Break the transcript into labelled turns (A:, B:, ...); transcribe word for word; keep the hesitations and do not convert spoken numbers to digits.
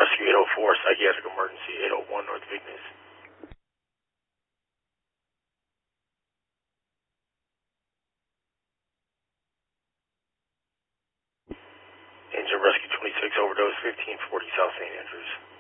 A: Rescue eight oh four, psychiatric emergency, eight oh one North Vignes. Engine Rescue twenty-six, overdose, fifteen forty South Saint Andrews.